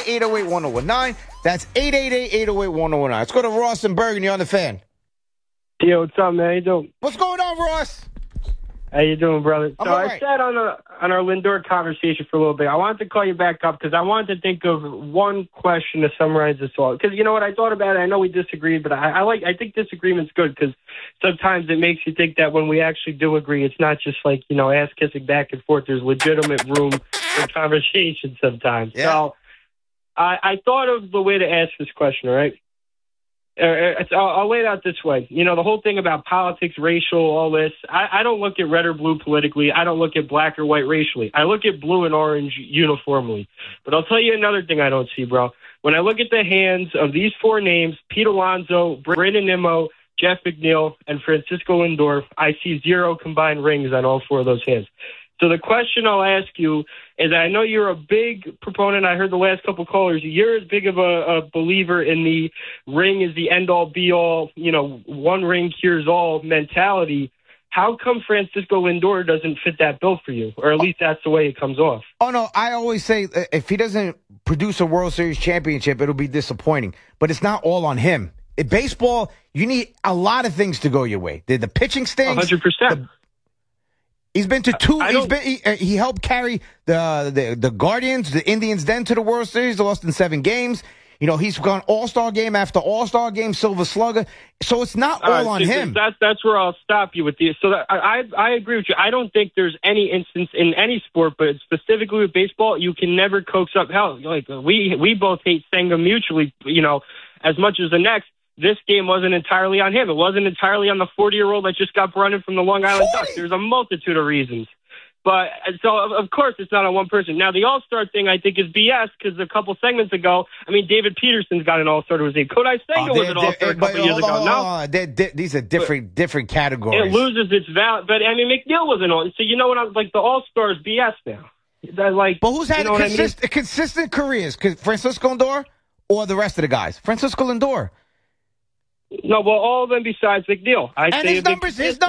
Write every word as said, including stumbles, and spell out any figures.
eight oh eight, one oh one nine. That's eight eight eight, eight oh eight, one oh one nine. Let's go to Ross and Bergen. You're on the Fan. Yo, what's up, man? How you doing? What's going on, Ross? How you doing, brother? I'm so all I right. sat on a, on our Lindor conversation for a little bit. I wanted to call you back up because I wanted to think of one question to summarize this all. Because you know what, I thought about it. I know we disagreed, but I, I like. I think disagreement's good because sometimes it makes you think that when we actually do agree, it's not just like you know ass kissing back and forth. There's legitimate room for conversation sometimes. Yeah. So I, I thought of the way to ask this question. All right. Uh, I'll, I'll lay it out this way. You know, the whole thing about politics, racial, all this, I, I don't look at red or blue politically. I don't look at black or white racially. I look at blue and orange uniformly. But I'll tell you another thing I don't see, bro. When I look at the hands of these four names, Pete Alonso, Brandon Nimmo, Jeff McNeil, and Francisco Lindor, I see zero combined rings on all four of those hands. So the question I'll ask you is, I know you're a big proponent. I heard the last couple callers. You're as big of a, a believer in the ring is the end-all, be-all, you know, one ring cures all mentality. How come Francisco Lindor doesn't fit that bill for you? Or at least that's the way it comes off. Oh, no, I always say uh, if he doesn't produce a World Series championship, it'll be disappointing. But it's not all on him. In baseball, you need a lot of things to go your way. The, the pitching stinks. one hundred percent. The, He's been to two. I He's been. He, uh, he helped carry the, the the Guardians, the Indians, then to the World Series. They lost in seven games. You know, he's gone All Star game after All Star game, Silver Slugger. So it's not all, all right, on so him. That's that's where I'll stop you with this. So that, I I agree with you. I don't think there's any instance in any sport, but specifically with baseball, you can never coax up hell. Like we we both hate Senga mutually, you know, as much as the next. This game wasn't entirely on him. It wasn't entirely on the forty-year-old that just got brought in from the Long Island Ducks. There's a multitude of reasons. But, so, of course, it's not on one person. Now, the All-Star thing, I think, is B S because a couple segments ago, I mean, David Peterson's got an All-Star to his name. Kodai Senga Oh, was an All-Star a couple but, years hold on, ago. hold No? on. They're, they're, these are different but different categories. It loses its value. But, I mean, McNeil was an All-Star. So, you know what? I'm like, the All-Star is B S now. That, like, but who's had you know consist, I mean? consistent careers? Francisco Lindor or the rest of the guys? Francisco Lindor. No, well, all of them besides McNeil. I And say his numbers, his numbers